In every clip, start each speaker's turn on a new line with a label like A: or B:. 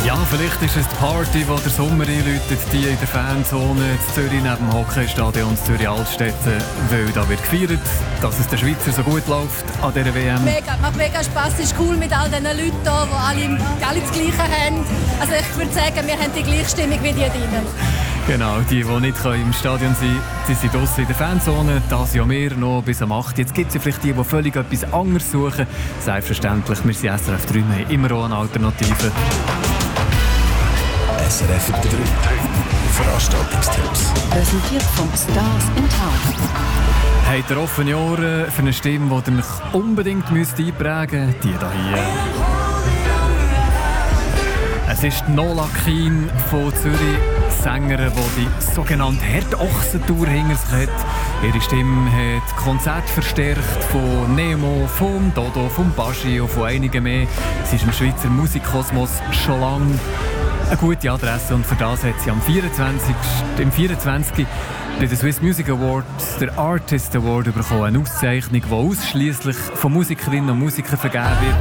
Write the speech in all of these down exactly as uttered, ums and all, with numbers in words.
A: Ja, vielleicht ist es die Party, die der Sommer einläutet, die in der Fanzone in Zürich neben dem Hockeystadion in Zürich Altstetten, weil da wird gefeiert, dass es der Schweizer so gut läuft an dieser W M.
B: Mega, macht mega Spass, ist cool mit all diesen Leuten hier, die alle, alle das Gleiche haben. Also ich würde sagen, wir haben die gleiche Stimmung wie die drinnen.
A: Genau, die, die nicht im Stadion sein können, die sind draussen in der Fanzone. Das ja wir noch bis am acht. Jetzt gibt es ja vielleicht die, die völlig etwas anderes suchen. Selbstverständlich, wir sind S R F drei, wir haben immer auch eine Alternative.
C: S R F drei Veranstaltungstipps.
D: Präsentiert vom Stars in Town.
A: Habt ihr offene Ohren für eine Stimme, die ihr euch unbedingt müsst einprägen müsst? Die hier. Es ist Nola Keen von Zürich, Sängerin, die die sogenannte Herdochsentour hinter sich hat. Ihre Stimme hat Konzerte verstärkt von Nemo, vom Dodo, vom Baschi und von einigen mehr. Sie ist im Schweizer Musikkosmos schon lange eine gute Adresse und für das hat sie am vierundzwanzigsten im vierundzwanzigsten bei den Swiss Music Awards der Artist Award bekommen, eine Auszeichnung, die ausschliesslich von Musikerinnen und Musikern vergeben wird.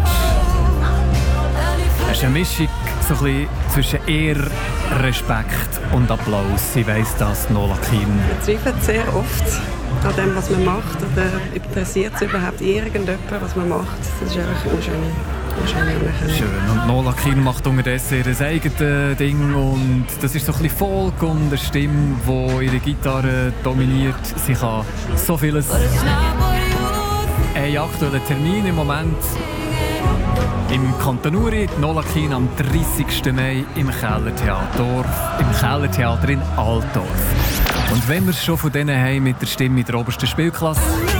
A: Es ist eine Mischung so ein bisschen zwischen Ehr, Respekt und Applaus. Sie weiss das, Nola Keen.
E: Man zweifelt sehr oft an dem, was man macht. Oder interessiert es überhaupt irgendjemand, was man macht? Das ist einfach unschön.
A: Schön. Und Nola Keen macht unterdessen ihr eigenes Ding. Und das ist so ein bisschen Folk und eine Stimme, die ihre Gitarre dominiert. Sie kann so vieles. Ein aktueller Termin im Moment im Kanton Uri, Nola Keen am dreißigsten Mai im Kellertheater, im Kellertheater in Altdorf. Und wenn wir es schon von denen haben mit der Stimme in der obersten Spielklasse,